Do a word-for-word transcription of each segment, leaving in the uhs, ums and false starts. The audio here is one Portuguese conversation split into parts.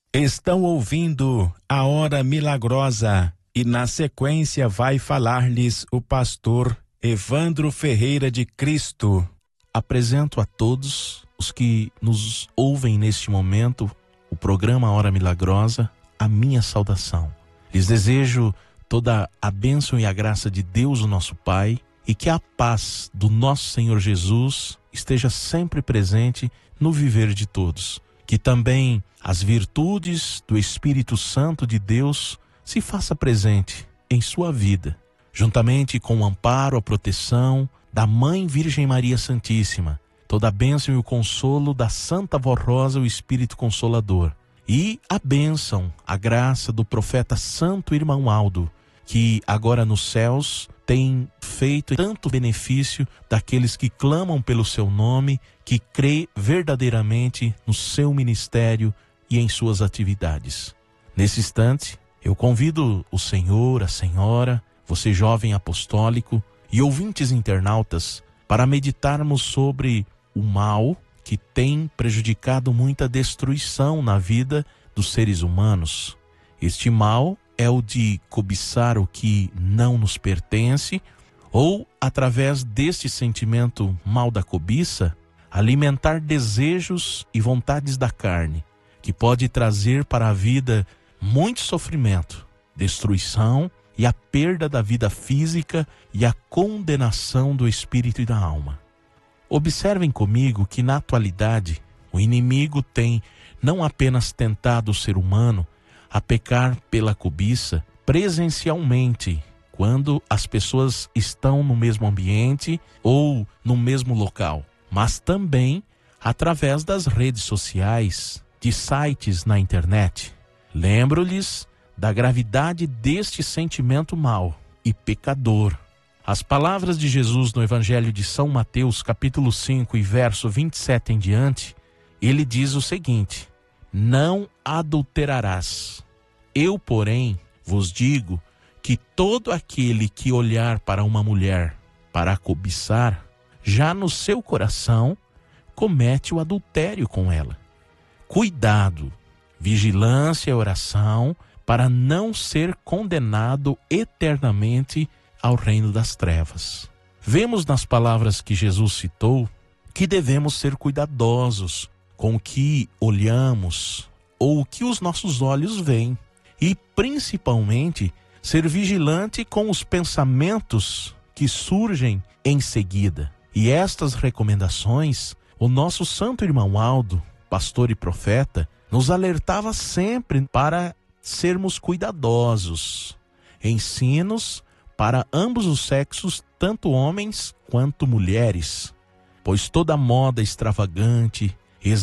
Estão ouvindo a Hora Milagrosa e na sequência vai falar-lhes o pastor Evandro Ferreira de Cristo. Apresento a todos os que nos ouvem neste momento o programa Hora Milagrosa, a minha saudação. Lhes desejo toda a bênção e a graça de Deus, o nosso Pai, e que a paz do nosso Senhor Jesus esteja sempre presente no viver de todos. Que também as virtudes do Espírito Santo de Deus se faça presente em sua vida, juntamente com o amparo, a proteção da Mãe Virgem Maria Santíssima, toda a bênção e o consolo da Santa Vó Rosa, o Espírito Consolador, e a bênção, a graça do profeta Santo Irmão Aldo, que agora nos céus tem feito tanto benefício daqueles que clamam pelo seu nome, que crê verdadeiramente no seu ministério e em suas atividades. Nesse instante, eu convido o senhor, a senhora, você jovem apostólico e ouvintes internautas para meditarmos sobre o mal que tem prejudicado muita destruição na vida dos seres humanos. Este mal é o de cobiçar o que não nos pertence, ou, através deste sentimento mal da cobiça, alimentar desejos e vontades da carne, que pode trazer para a vida muito sofrimento, destruição e a perda da vida física e a condenação do espírito e da alma. Observem comigo que, na atualidade, o inimigo tem não apenas tentado o ser humano a pecar pela cobiça presencialmente, quando as pessoas estão no mesmo ambiente ou no mesmo local, mas também através das redes sociais, de sites na internet. Lembro-lhes da gravidade deste sentimento mau e pecador. As palavras de Jesus no Evangelho de São Mateus, capítulo cinco e verso vinte e sete em diante, ele diz o seguinte: não adulterarás. Eu, porém, vos digo que todo aquele que olhar para uma mulher para a cobiçar, já no seu coração comete o adultério com ela. Cuidado, vigilância e oração para não ser condenado eternamente ao reino das trevas. Vemos nas palavras que Jesus citou que devemos ser cuidadosos com o que olhamos ou o que os nossos olhos veem e principalmente ser vigilante com os pensamentos que surgem em seguida. E estas recomendações, o nosso Santo Irmão Aldo, pastor e profeta, nos alertava sempre para sermos cuidadosos. Ensinos para ambos os sexos, tanto homens quanto mulheres, pois toda moda extravagante,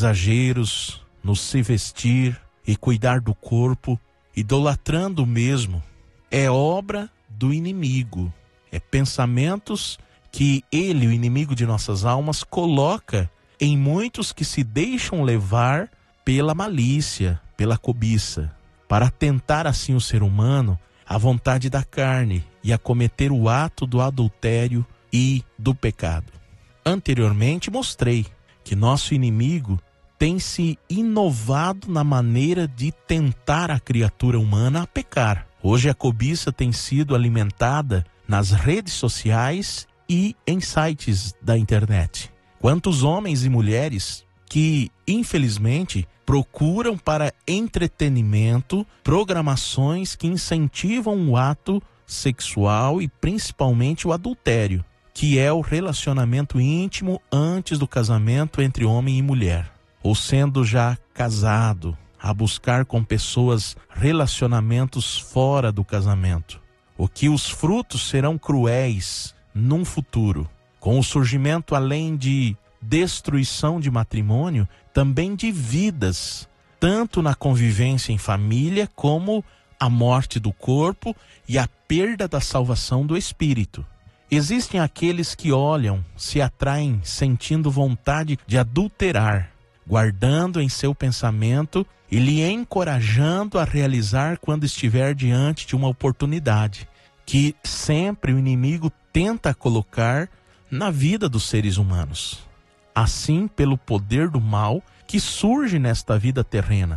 exageros no se vestir e cuidar do corpo, idolatrando o mesmo, é obra do inimigo. É pensamentos que ele, o inimigo de nossas almas, coloca em muitos que se deixam levar pela malícia, pela cobiça, para tentar assim o ser humano à vontade da carne e a cometer o ato do adultério e do pecado. Anteriormente mostrei que nosso inimigo tem se inovado na maneira de tentar a criatura humana a pecar. Hoje a cobiça tem sido alimentada nas redes sociais e em sites da internet. Quantos homens e mulheres que, infelizmente, procuram para entretenimento programações que incentivam o ato sexual e principalmente o adultério, que é o relacionamento íntimo antes do casamento entre homem e mulher, ou sendo já casado, a buscar com pessoas relacionamentos fora do casamento, o que os frutos serão cruéis num futuro, com o surgimento, além de destruição de matrimônio, também de vidas, tanto na convivência em família, como a morte do corpo e a perda da salvação do espírito. Existem aqueles que olham, se atraem, sentindo vontade de adulterar, guardando em seu pensamento e lhe encorajando a realizar quando estiver diante de uma oportunidade, que sempre o inimigo tenta colocar na vida dos seres humanos. Assim, pelo poder do mal que surge nesta vida terrena,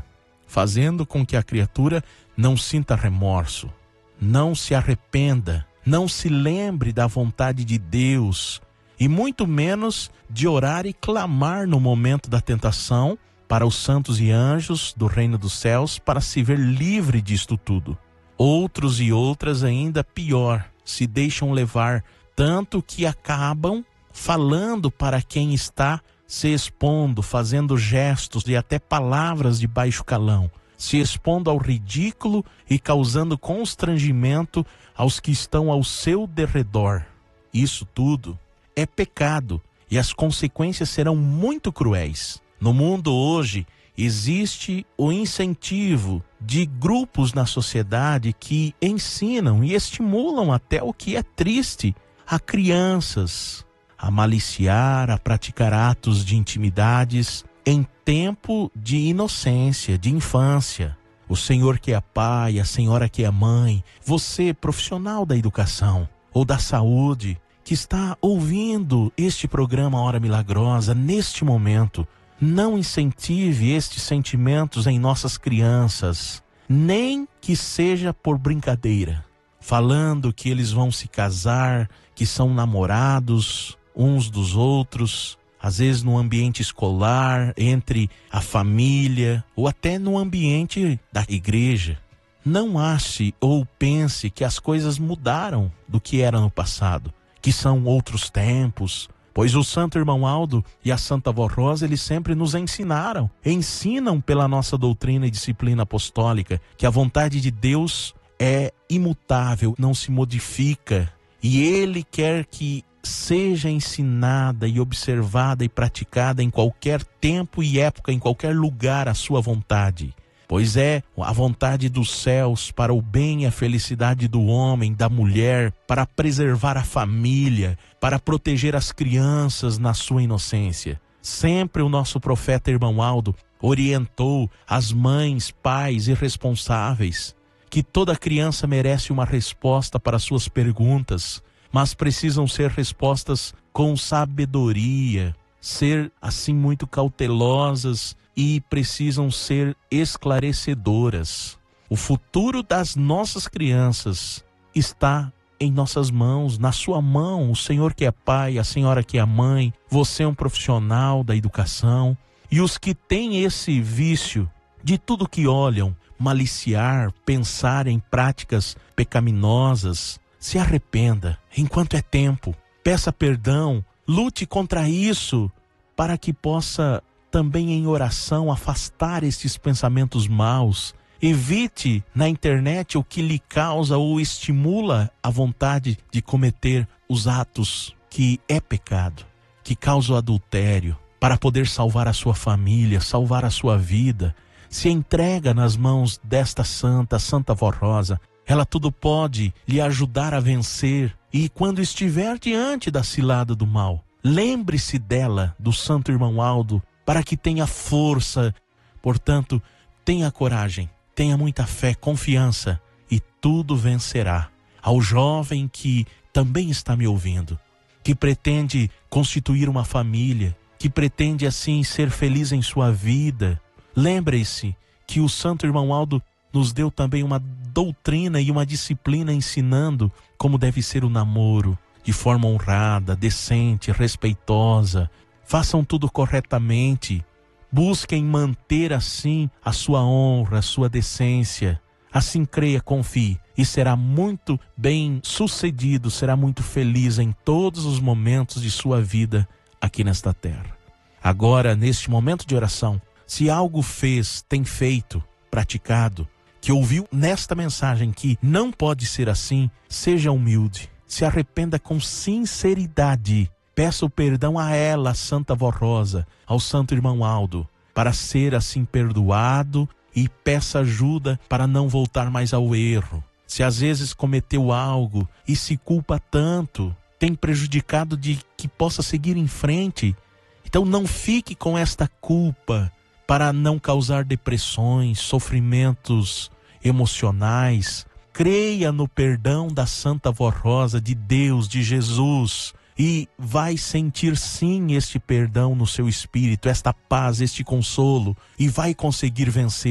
fazendo com que a criatura não sinta remorso, não se arrependa, não se lembre da vontade de Deus e muito menos de orar e clamar no momento da tentação para os santos e anjos do reino dos céus para se ver livre disto tudo. Outros e outras ainda pior, se deixam levar tanto que acabam falando para quem está se expondo, fazendo gestos e até palavras de baixo calão, se expondo ao ridículo e causando constrangimento aos que estão ao seu derredor. Isso tudo é pecado e as consequências serão muito cruéis. No mundo hoje existe o incentivo de grupos na sociedade que ensinam e estimulam até o que é triste a crianças a maliciar, a praticar atos de intimidades em tempo de inocência, de infância. O senhor que é pai, a senhora que é mãe, você profissional da educação ou da saúde que está ouvindo este programa Hora Milagrosa neste momento, não incentive estes sentimentos em nossas crianças, nem que seja por brincadeira, falando que eles vão se casar, que são namorados uns dos outros, às vezes no ambiente escolar, entre a família ou até no ambiente da igreja. Não ache ou pense que as coisas mudaram do que era no passado, que são outros tempos, pois o Santo Irmão Aldo e a Santa Vó Rosa, eles sempre nos ensinaram, ensinam pela nossa doutrina e disciplina apostólica, que a vontade de Deus é imutável, não se modifica, e Ele quer que seja ensinada e observada e praticada em qualquer tempo e época, em qualquer lugar, a sua vontade. Pois é a vontade dos céus para o bem e a felicidade do homem, da mulher, para preservar a família, para proteger as crianças na sua inocência. Sempre o nosso profeta Irmão Aldo orientou as mães, pais e responsáveis que toda criança merece uma resposta para suas perguntas, mas precisam ser respostas com sabedoria, ser assim muito cautelosas e precisam ser esclarecedoras. O futuro das nossas crianças está em nossas mãos, na sua mão. O Senhor que é pai, a senhora que é mãe, você é um profissional da educação. E os que têm esse vício de tudo que olham, maliciar, pensar em práticas pecaminosas, se arrependa enquanto é tempo, peça perdão, lute contra isso para que possa também em oração afastar estes pensamentos maus. Evite na internet o que lhe causa ou estimula a vontade de cometer os atos que é pecado, que causa o adultério, para poder salvar a sua família, salvar a sua vida. Se entrega nas mãos desta santa, Santa Vó Rosa. Ela tudo pode lhe ajudar a vencer. E quando estiver diante da cilada do mal, lembre-se dela, do Santo Irmão Aldo, para que tenha força. Portanto, tenha coragem, tenha muita fé, confiança, e tudo vencerá. Ao jovem que também está me ouvindo, que pretende constituir uma família, que pretende assim ser feliz em sua vida, lembre-se que o Santo Irmão Aldo nos deu também uma doutrina e uma disciplina ensinando como deve ser o namoro, de forma honrada, decente, respeitosa. Façam tudo corretamente. Busquem manter assim a sua honra, a sua decência. Assim creia, confie e será muito bem sucedido, será muito feliz em todos os momentos de sua vida aqui nesta terra. Agora, neste momento de oração, se algo fez, tem feito, praticado, que ouviu nesta mensagem que não pode ser assim, seja humilde, se arrependa com sinceridade, peça o perdão a ela, a Santa Vó Rosa, ao Santo Irmão Aldo, para ser assim perdoado e peça ajuda para não voltar mais ao erro. Se às vezes cometeu algo e se culpa tanto, tem prejudicado de que possa seguir em frente, então não fique com esta culpa, para não causar depressões, sofrimentos emocionais. Creia no perdão da Santa Vó Rosa, de Deus, de Jesus, e vai sentir sim este perdão no seu espírito, esta paz, este consolo, e vai conseguir vencer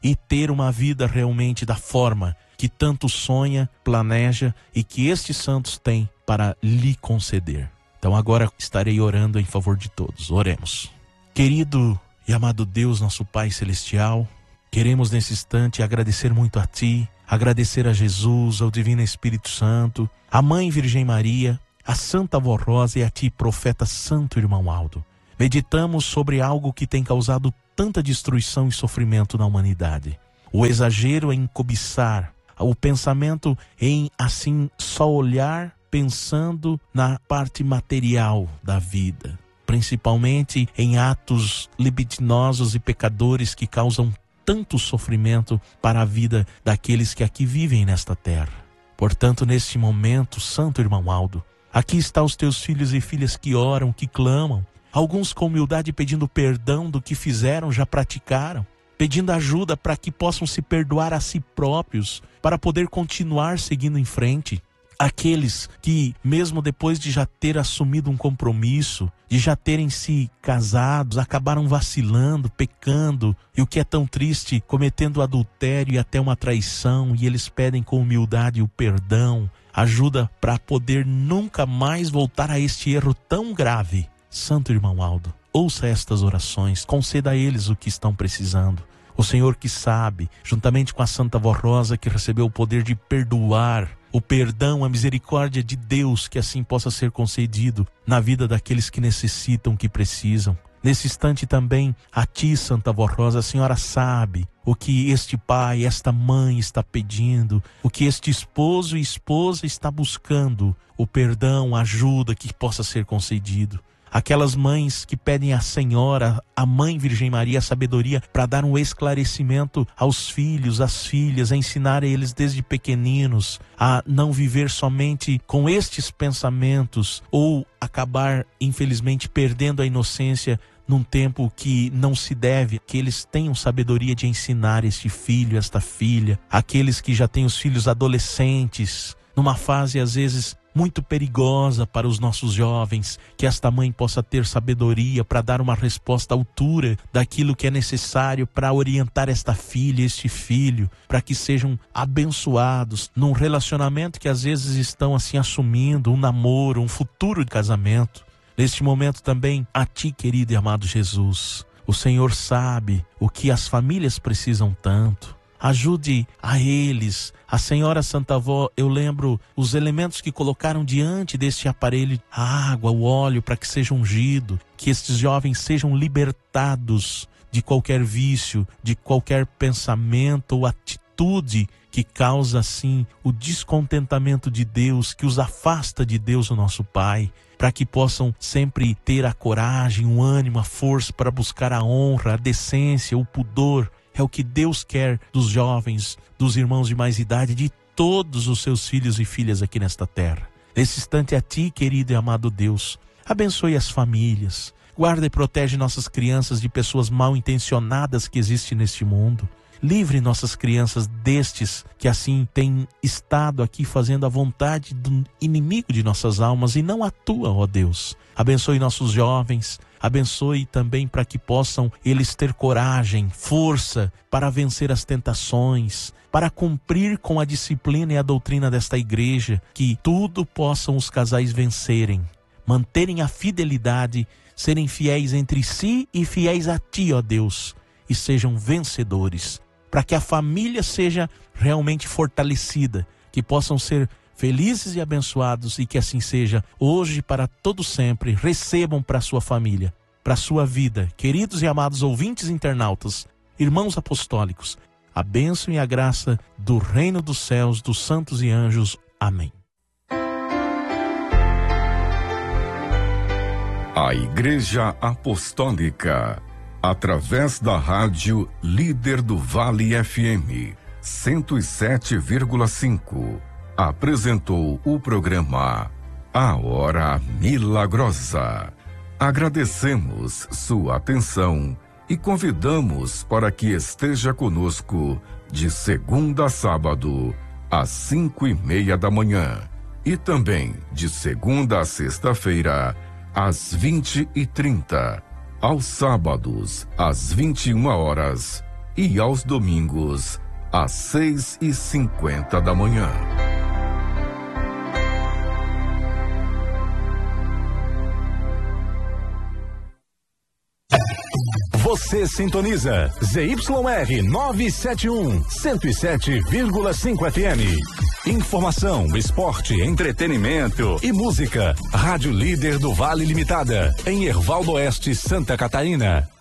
e ter uma vida realmente da forma que tanto sonha, planeja e que estes santos têm para lhe conceder. Então agora estarei orando em favor de todos. Oremos. Querido e amado Deus, nosso Pai Celestial, queremos nesse instante agradecer muito a Ti, agradecer a Jesus, ao Divino Espírito Santo, a Mãe Virgem Maria, a Santa Avó Rosa e a Ti, Profeta Santo Irmão Aldo. Meditamos sobre algo que tem causado tanta destruição e sofrimento na humanidade. O exagero em cobiçar, o pensamento em, assim, só olhar pensando na parte material da vida, principalmente em atos libidinosos e pecadores que causam tanto sofrimento para a vida daqueles que aqui vivem nesta terra. Portanto, neste momento, Santo Irmão Aldo, aqui estão os teus filhos e filhas que oram, que clamam, alguns com humildade pedindo perdão do que fizeram, já praticaram, pedindo ajuda para que possam se perdoar a si próprios, para poder continuar seguindo em frente. Aqueles que, mesmo depois de já ter assumido um compromisso, de já terem se casados, acabaram vacilando, pecando, e o que é tão triste, cometendo adultério e até uma traição, e eles pedem com humildade o perdão, ajuda para poder nunca mais voltar a este erro tão grave. Santo Irmão Aldo, ouça estas orações, conceda a eles o que estão precisando. O Senhor que sabe, juntamente com a Santa Avó Rosa, que recebeu o poder de perdoar, o perdão, a misericórdia de Deus, que assim possa ser concedido na vida daqueles que necessitam, que precisam. Nesse instante também, a Ti, Santa Avó Rosa, a Senhora sabe o que este pai, esta mãe está pedindo, o que este esposo e esposa está buscando, o perdão, a ajuda que possa ser concedido. Aquelas mães que pedem à Senhora, à Mãe Virgem Maria, a sabedoria para dar um esclarecimento aos filhos, às filhas, a ensinar a eles desde pequeninos a não viver somente com estes pensamentos ou acabar, infelizmente, perdendo a inocência num tempo que não se deve, que eles tenham sabedoria de ensinar este filho, esta filha, aqueles que já têm os filhos adolescentes, numa fase às vezes muito perigosa para os nossos jovens, que esta mãe possa ter sabedoria para dar uma resposta à altura daquilo que é necessário para orientar esta filha, este filho, para que sejam abençoados num relacionamento que às vezes estão assim assumindo, um namoro, um futuro de casamento. Neste momento também, a Ti, querido e amado Jesus, o Senhor sabe o que as famílias precisam tanto. Ajude a eles. A Senhora Santa Avó, eu lembro os elementos que colocaram diante deste aparelho, a água, o óleo, para que seja ungido, que estes jovens sejam libertados de qualquer vício, de qualquer pensamento ou atitude que causa, assim, o descontentamento de Deus, que os afasta de Deus, o nosso Pai, para que possam sempre ter a coragem, o ânimo, a força para buscar a honra, a decência, o pudor. É o que Deus quer dos jovens, dos irmãos de mais idade, de todos os seus filhos e filhas aqui nesta terra. Nesse instante, a Ti, querido e amado Deus, abençoe as famílias, guarda e protege nossas crianças de pessoas mal intencionadas que existem neste mundo. Livre nossas crianças destes que assim têm estado aqui fazendo a vontade do inimigo de nossas almas e não atua, ó Deus. Abençoe nossos jovens, abençoe também para que possam eles ter coragem, força para vencer as tentações, para cumprir com a disciplina e a doutrina desta igreja, que tudo possam os casais vencerem, manterem a fidelidade, serem fiéis entre si e fiéis a Ti, ó Deus, e sejam vencedores, para que a família seja realmente fortalecida, que possam ser felizes e abençoados e que assim seja hoje para todo sempre. Recebam para a sua família, para a sua vida, queridos e amados ouvintes internautas, irmãos apostólicos, a bênção e a graça do reino dos céus, dos santos e anjos. Amém. A Igreja Apostólica, através da rádio Líder do Vale F M cento e sete vírgula cinco, apresentou o programa A Hora Milagrosa. Agradecemos sua atenção e convidamos para que esteja conosco de segunda a sábado, às cinco e meia da manhã, e também de segunda a sexta-feira, às vinte e trinta, aos sábados, às vinte e uma horas, e aos domingos, às seis e cinquenta da manhã. Você sintoniza Z Y R novecentos e setenta e um, cento e sete vírgula cinco F M. Informação, esporte, entretenimento e música. Rádio Líder do Vale Limitada, em Herval do Oeste, Santa Catarina.